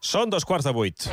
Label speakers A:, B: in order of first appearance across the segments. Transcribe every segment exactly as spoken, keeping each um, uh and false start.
A: Són dos quarts de vuit.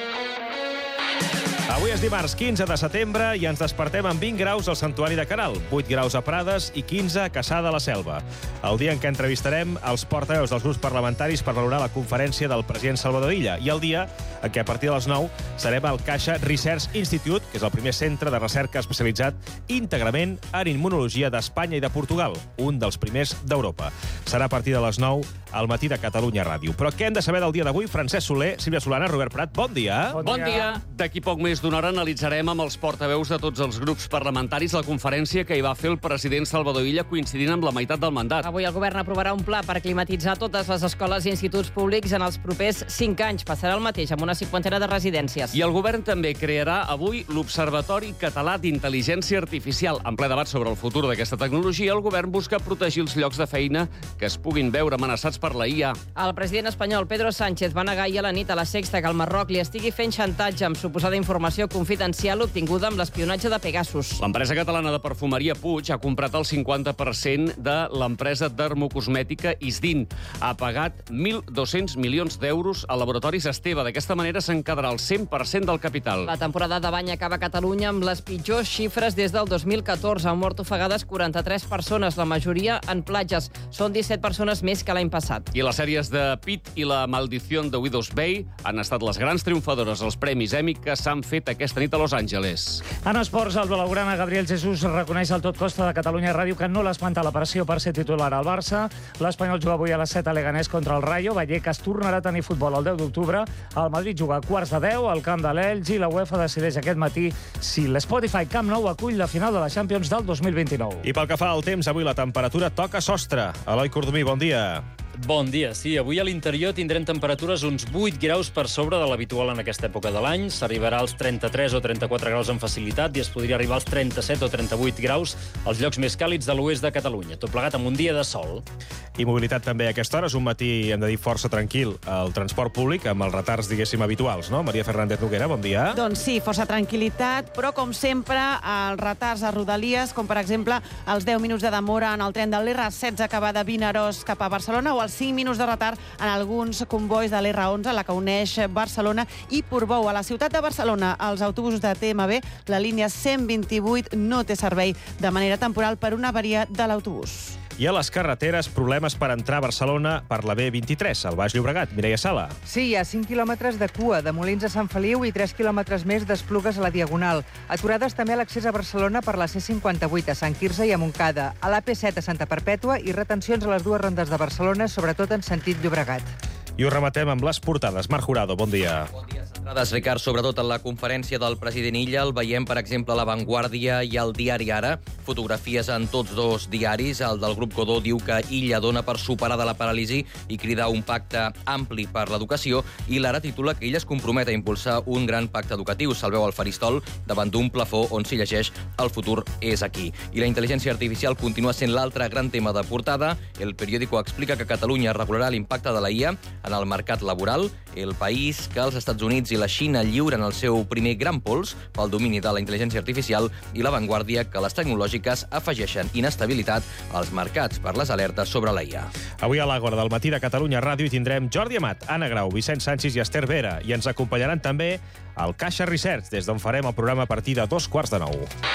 A: Avui és dimarts quinze de setembre i ens despertem amb vint graus al Santuari de Caral, vuit graus a Prades i quinze a Cassà de la Selva. El dia en què entrevistarem els portaveus dels grups parlamentaris per valorar la conferència del president Salvador Illa i el dia en què a partir de les nou serem al Caixa Research Institute, que és el primer centre de recerca especialitzat íntegrament en immunologia d'Espanya i de Portugal, un dels primers d'Europa. Serà a partir de les nou al matí de Catalunya Ràdio. Però què hem de saber del dia d'avui? Francesc Soler, Sílvia Solana, Robert Prat, bon dia.
B: Bon dia. Bon dia. D'aquí poc més d'una hora analitzarem amb els portaveus de tots els grups parlamentaris la conferència que hi va fer el president Salvador Illa coincidint amb la meitat del mandat.
C: Avui el govern aprovarà un pla per climatitzar totes les escoles i instituts públics en els propers cinc anys. Passarà el mateix amb una cinquantena de residències.
B: I el govern també crearà avui l'Observatori Català d'Intel·ligència Artificial. En ple debat sobre el futur d'aquesta tecnologia, el govern busca protegir els llocs de feina que es puguin veure amenaçats per la I A.
C: El president espanyol Pedro Sánchez va negar ahir a la nit a la Sexta que el Marroc li estigui fent xantatge amb suposada informació confidencial obtinguda amb l'espionatge de Pegasus.
B: L'empresa catalana de perfumeria Puig ha comprat el cinquanta per cent de l'empresa dermocosmètica Isdin. Ha pagat mil dos-cents milions d'euros al laboratori Esteve. D'aquesta manera se'n quedarà el cent per cent del capital.
C: La temporada de bany acaba a Catalunya amb les pitjors xifres des del dos mil catorze. Han mort ofegades quaranta-tres persones, la majoria en platges. Són disset persones més que l'any passat.
B: I les sèries de Pit i La maldición de Widows Bay han estat les grans triomfadores als Premis Emmy que s'han fet aquesta nit a Los Angeles.
D: En esports, el blaugrana Gabriel Jesús reconeix al tot costa de Catalunya Ràdio que no l'espanta la pressió per ser titular al Barça. L'Espanyol juga avui a les set a Leganés contra el Rayo. Vallecas tornarà a tenir futbol el deu d'octubre. El Madrid juga a quarts de deu al camp de l'Elx i la UEFA decideix aquest matí si l'Spotify Camp Nou acull la final de la Champions del dos mil vint-i-nou.
A: I pel que fa al temps, avui la temperatura toca sostre. Eloi Cordomí, bon dia.
E: Bon dia, sí. Avui a l'interior tindrem temperatures uns vuit graus per sobre de l'habitual en aquesta època de l'any. S'arribarà als trenta-tres o trenta-quatre graus amb facilitat i es podria arribar als trenta-set o trenta-vuit graus als llocs més càlids de l'oest de Catalunya. Tot plegat amb un dia de sol.
A: I mobilitat també a aquesta hora. És un matí, hem de dir, força tranquil al transport públic, amb els retards, diguéssim, habituals, no? Maria Fernández Noguera, bon dia.
F: Doncs sí, força tranquil·litat, però com sempre, els retards a Rodalies, com per exemple els deu minuts de demora en el tren de l'R setze que va de Vinaròs cap a Barcelona o els cinc minuts de retard en alguns convois de l'R onze, la que uneix Barcelona i Portbou. A la ciutat de Barcelona, els autobusos de T M B, la línia cent vint-i-vuit no té servei de manera temporal per una avaria de l'autobús.
A: I a les carreteres, problemes per entrar a Barcelona per la B vint-i-tres, al Baix Llobregat. Mireia Sala.
G: Sí, hi ha cinc quilòmetres de cua, de Molins a Sant Feliu i tres quilòmetres més d'Esplugues a la Diagonal. Aturades també a l'accés a Barcelona per la C cinquanta-vuit a Sant Quirze i a Montcada, a l'A P set a Santa Perpètua i retencions a les dues rondes de Barcelona, sobretot en sentit Llobregat.
A: I ho rematem amb les portades. Marc Jurado, bon dia.
H: Bon dia, centrades, Ricard, sobretot en la conferència del president Illa. El veiem, per exemple, a La Vanguardia i al diari Ara. Fotografies en tots dos diaris. El del grup Godó diu que Illa dona per superada la paràlisi i crida un pacte ampli per l'educació. I l'Ara titula que Illa es compromet a impulsar un gran pacte educatiu. Se'l veu al faristol davant d'un plafó on s'hi llegeix "El futur és aquí". I la intel·ligència artificial continua sent l'altre gran tema de portada. El periòdico explica que Catalunya regularà l'impacte de la I A en el mercat laboral. El país que els Estats Units i la Xina lliuren el seu primer gran pols pel domini de la intel·ligència artificial i La Vanguardia que les tecnològiques afegeixen inestabilitat als mercats per les alertes sobre la I A.
A: Avui a l'Àgora del matí de Catalunya Ràdio hi tindrem Jordi Amat, Anna Grau, Vicent Sanchis i Esther Vera i ens acompanyaran també al Caixa Research, des d'on farem el programa a partir de dos quarts de nou.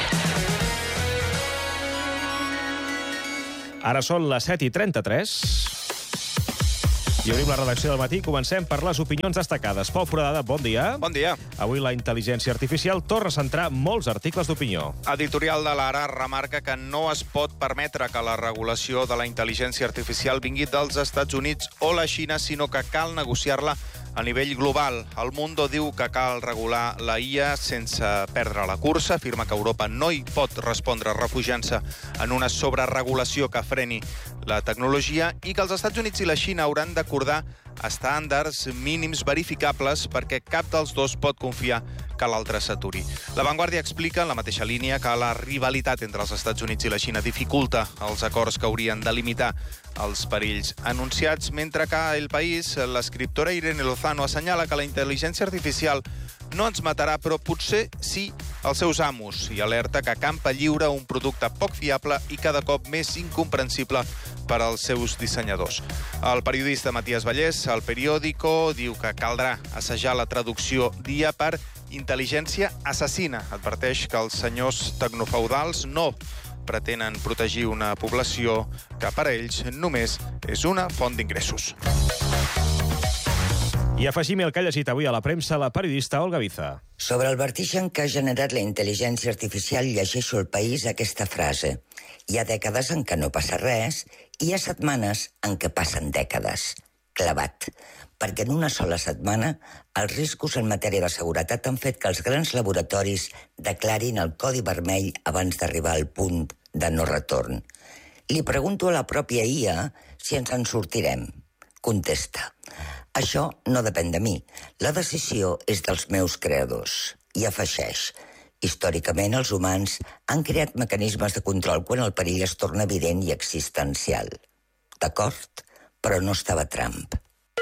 A: Ara són les set i trenta-tres. I obrim la redacció del matí. Comencem per les opinions destacades. Pau Foradada, bon dia.
I: Bon dia.
A: Avui la intel·ligència artificial torna a centrar molts articles d'opinió.
I: Editorial de l'Ara remarca que no es pot permetre que la regulació de la intel·ligència artificial vingui dels Estats Units o la Xina, sinó que cal negociar-la a nivell global. El Mundo diu que cal regular la I A sense perdre la cursa. Afirma que Europa no hi pot respondre refugiant-se en una sobreregulació que freni la tecnologia i que els Estats Units i la Xina hauran d'acordar estàndards mínims verificables perquè cap dels dos pot confiar que l'altre s'aturi. La Vanguardia explica, en la mateixa línia, que la rivalitat entre els Estats Units i la Xina dificulta els acords que haurien de limitar els perills anunciats, mentre que a El País, l'escriptora Irene Lozano assenyala que la intel·ligència artificial no ens matarà, però potser sí els seus amos i alerta que campa lliure un producte poc fiable i cada cop més incomprensible per als seus dissenyadors. El periodista Matías Vallès, al Periódico, diu que caldrà assajar la traducció dia per intel·ligència assassina. Adverteix que els senyors tecnofeudals no pretenen protegir una població que per a ells només és una font d'ingressos.
A: I afegim el que ha llegit avui a la premsa la periodista Olga Biza.
J: Sobre el vertigen que ha generat la intel·ligència artificial llegeixo al País aquesta frase. Hi ha dècades en què no passa res i hi ha setmanes en què passen dècades. Clavat. Perquè en una sola setmana els riscos en matèria de seguretat han fet que els grans laboratoris declarin el codi vermell abans d'arribar al punt de no retorn. Li pregunto a la pròpia I A si ens en sortirem. Contesta. Això no depèn de mi. La decisió és dels meus creadors. I afegeix. Històricament, els humans han creat mecanismes de control quan el perill es torna evident i existencial. D'acord? Però no estava Trump.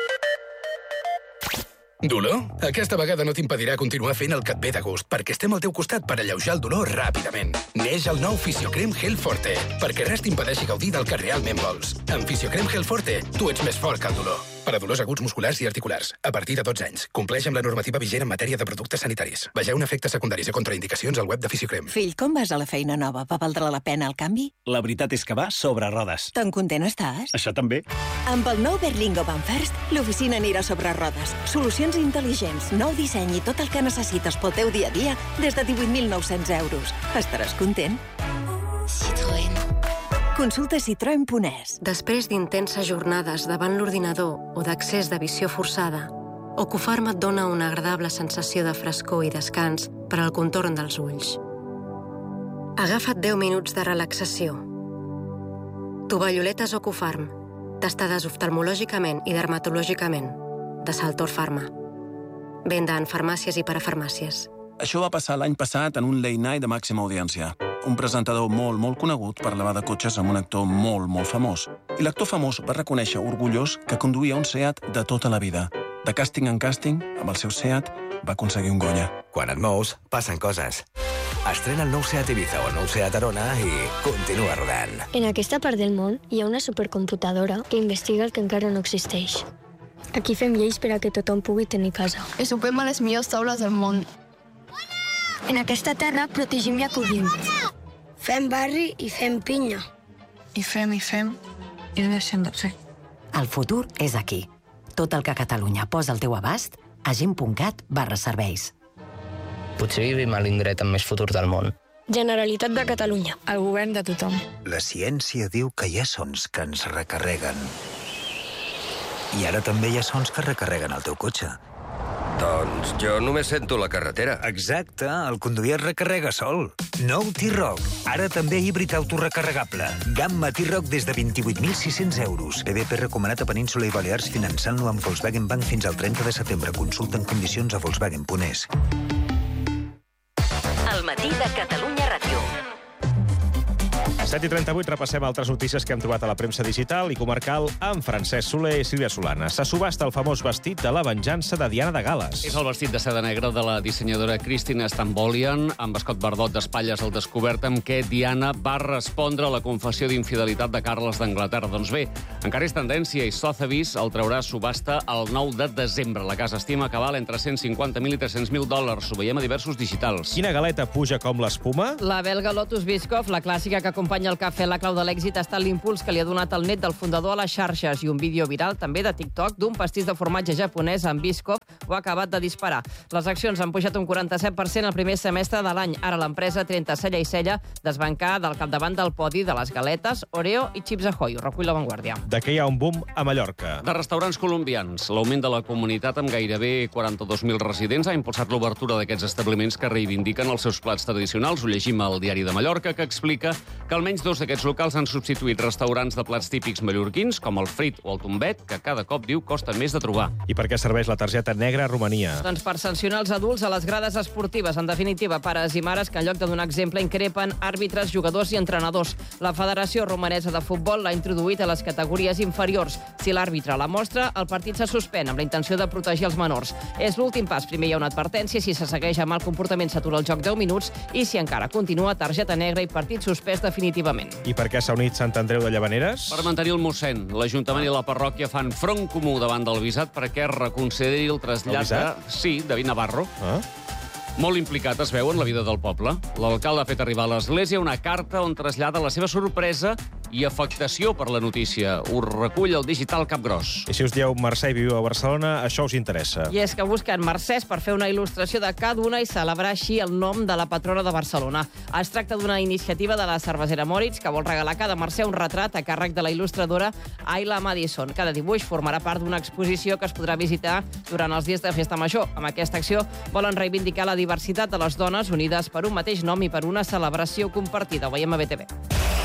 K: Dolor? Aquesta vegada no t'impedirà continuar fent el que et ve de gust, perquè estem al teu costat per alleujar el dolor ràpidament. Neix el nou Fisiocrem Gel Forte, perquè res t'impedeixi gaudir del que realment vols. Amb Fisiocrem Gel Forte, tu ets més fort que el dolor. Per a dolors aguts musculars i articulars, a partir de dotze anys. Compleix amb la normativa vigent en matèria de productes sanitaris. Vegeu efectes secundaris i contraindicacions al web de Fisiocrem.
L: Fill, com vas a la feina nova? Va valdre la pena el canvi?
M: La veritat és que va sobre rodes.
L: Tan content estàs?
M: Això també.
L: Amb el nou Berlingo Van First, l'oficina anirà sobre rodes. Solucions intel·ligents, nou disseny i tot el que necessites pel teu dia a dia des de divuit mil nou-cents euros. Estaràs content?
N: Citroën.
L: Consulta citroen punt es.
N: Després d'intenses jornades davant l'ordinador o d'accés de visió forçada, Ocufarm et dona una agradable sensació de frescor i descans per al contorn dels ulls. Agafa't deu minuts de relaxació. Tovalloletes Ocufarm, testades oftalmològicament i dermatològicament, de Saltor Pharma. Venda en farmàcies i parafarmàcies.
O: Això va passar l'any passat en un late night de màxima audiència. Un presentador molt, molt conegut parlava de cotxes amb un actor molt, molt famós. I l'actor famós va reconèixer orgullós que conduïa un Seat de tota la vida. De càsting en càsting, amb el seu Seat, va aconseguir un Goya.
P: Quan et mous, passen coses. Estrena el nou Seat Ibiza o el nou Seat Arona i continua rodant.
Q: En aquesta part del món hi ha una supercomputadora que investiga el que encara no existeix. Aquí fem lleis per a que tothom pugui tenir casa.
R: I sopem a les millors taules del món.
Q: En aquesta terra protegim i acollim. Fem barri i fem pinya.
R: I fem, i fem, i deixem de fer.
S: El futur és aquí. Tot el que Catalunya posa al teu abast a gent punt cat barra serveis.
T: Potser vivim a l'indret amb més futur del món.
Q: Generalitat de Catalunya.
R: El govern de tothom.
U: La ciència diu que hi ha sons que ens recarreguen. I ara també hi ha sons que recarreguen el teu cotxe.
V: Doncs jo només sento la carretera.
U: Exacte, el conduir es recarrega sol. Nou T-Roc, ara també híbrid autorecarregable. Gamma T-Roc des de vint-i-vuit mil sis-cents euros. B B P recomanat a Península i Balears finançant-lo amb Volkswagen Bank fins al trenta de setembre. Consulta en condicions a volkswagen punt es.
W: El matí de Catalunya Ràdio.
A: set i trenta-vuit, repassem altres notícies que hem trobat a la premsa digital i comarcal amb Francesc Soler i Sílvia Solana. Se subhasta el famós vestit de la venjança de Diana de Gal·les.
B: És el vestit de seda negra de la dissenyadora Christina Stambolian, amb escot verdot d'espatlles al descobert, amb què Diana va respondre a la confessió d'infidelitat de Carles d'Anglaterra. Doncs bé, encara és tendència i Sotheby's el traurà a subhasta el nou de desembre. La casa estima que val entre cent cinquanta mil i tres-cents mil dòlars. Ho veiem a diversos digitals.
A: Quina galeta puja com l'espuma?
C: La belga Lotus Biscoff, la clàssica que acompanya el cafè. La clau de l'èxit ha estat l'impuls que li ha donat el net del fundador a les xarxes i un vídeo viral també de TikTok d'un pastís de formatge japonès amb Biscoff ho ha acabat de disparar. Les accions han pujat un quaranta-set per cent el primer semestre de l'any. Ara l'empresa trenta cella i cella desbancar del capdavant del podi de les galetes, Oreo i Chips Ahoy. Ho recull La Vanguardia.
A: De què hi ha un boom a Mallorca?
B: De restaurants colombians. L'augment de la comunitat amb gairebé quaranta-dos mil residents ha impulsat l'obertura d'aquests establiments que reivindiquen els seus plats tradicionals. Ho llegim al Diari de Mallorca, que explica que almenys Almenys dos d'aquests locals han substituït restaurants de plats típics mallorquins, com el frit o el tombet, que cada cop, diu, costa més de trobar.
A: I per què serveix la targeta negra a Romania?
C: Doncs per sancionar els adults a les grades esportives. En definitiva, pares i mares que en lloc de donar exemple increpen àrbitres, jugadors i entrenadors. La Federació Romanesa de Futbol l'ha introduït a les categories inferiors. Si l'àrbitre la mostra, el partit se suspèn amb la intenció de protegir els menors. És l'últim pas. Primer hi ha una advertència, si se segueix amb mal comportament s'atura el joc deu minuts i si encara continua, targeta negra i partit suspès definitivament.
A: I per què s'ha unit Sant Andreu de Llavaneres?
B: Per mantenir el mossèn, l'Ajuntament i la parròquia fan front comú davant del visat perquè reconsideri el trasllat
A: El visat?
B: de... Sí, David Navarro.
A: Ah.
B: Molt implicat es veu en la vida del poble. L'alcalde ha fet arribar a l'Església una carta on trasllada la seva sorpresa i afectació per la notícia. Ho recull el digital Capgròs.
A: I si us dieu Mercè i viviu a Barcelona, això us interessa.
C: I és que busquen Mercès per fer una il·lustració de cada una i celebrar així el nom de la patrona de Barcelona. Es tracta d'una iniciativa de la cervesera Moritz que vol regalar a cada Mercè un retrat a càrrec de la il·lustradora Ayla Madison. Cada dibuix formarà part d'una exposició que es podrà visitar durant els dies de Festa Major. Amb aquesta acció volen reivindicar la diversitat de les dones unides per un mateix nom i per una celebració compartida. Ho veiem a B T V.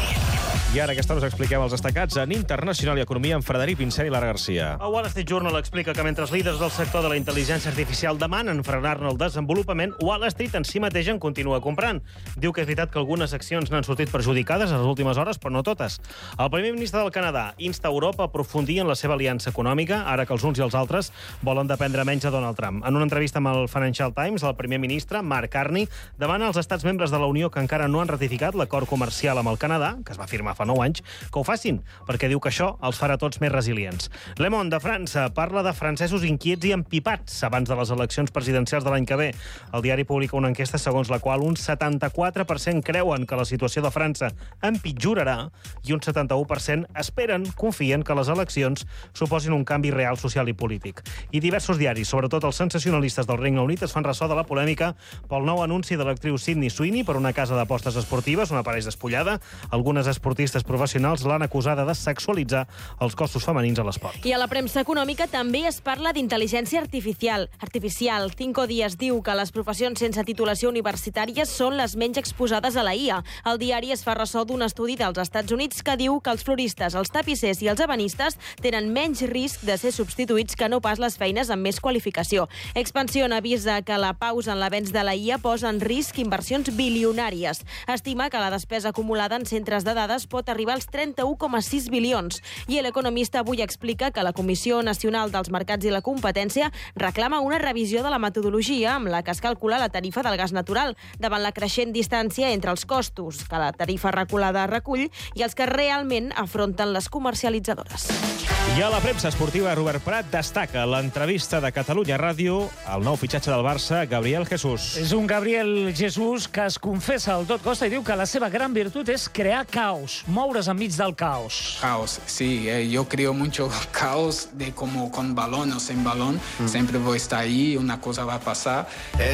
A: I ara aquesta us expliquem els destacats en Internacional i Economia amb Frederic Vincent i Lara Garcia.
D: El Wall Street Journal explica que mentre els líders del sector de la intel·ligència artificial demanen frenar-ne el desenvolupament, Wall Street en si mateix en continua comprant. Diu que és veritat que algunes accions n'han sortit perjudicades a les últimes hores, però no totes. El primer ministre del Canadà insta Europa a aprofundir en la seva aliança econòmica, ara que els uns i els altres volen dependre menys de Donald Trump. En una entrevista amb el Financial Times, el primer ministre, Mark Carney, demana als estats membres de la Unió que encara no han ratificat l'acord comercial amb el Canadà, que es va firmar fa nou anys, que ho facin, perquè diu que això els farà tots més resilients. Le Monde de França parla de francesos inquiets i empipats abans de les eleccions presidencials de l'any que ve. El diari publica una enquesta segons la qual un setanta-quatre per cent creuen que la situació de França empitjorarà i un setanta-u per cent esperen, confien que les eleccions suposin un canvi real social i polític. I diversos diaris, sobretot els sensacionalistes del Regne Unit, es fan ressò de la polèmica pel nou anunci de l'actriu Sydney Sweeney per una casa d'apostes esportives, una pareix despullada. Algunes esportistes professionals l'han acusada de sexualitzar els cossos femenins a l'esport.
E: I a la premsa econòmica també es parla d'intel·ligència artificial. Artificial. Cinco Días diu que les professions sense titulació universitària són les menys exposades a la I A. El diari es fa ressò d'un estudi dels Estats Units que diu que els floristes, els tapissers i els ebenistes tenen menys risc de ser substituïts que no pas les feines amb més qualificació. Expansión avisa que la pausa en l'avenç de la I A posa en risc inversions bilionàries. Estima que la despesa acumulada en centres de dades pot arribar als trenta-u coma sis bilions. I l'Economista avui explica que la Comissió Nacional dels Mercats i la Competència reclama una revisió de la metodologia amb la que es calcula la tarifa del gas natural, davant la creixent distància entre els costos que la tarifa reculada recull i els que realment afronten les comercialitzadores.
A: I a la premsa esportiva, Robert Prat destaca l'entrevista de Catalunya Ràdio al nou fitxatge del Barça, Gabriel Jesús.
F: És un Gabriel Jesús que es confessa al tot costa i diu que la seva gran virtut és crear caos, moure's enmig del caos.
X: Caos, sí. Eh, yo creo mucho caos de como con balón o sin balón. Mm. Siempre voy a estar ahí, una cosa va a pasar. Eh,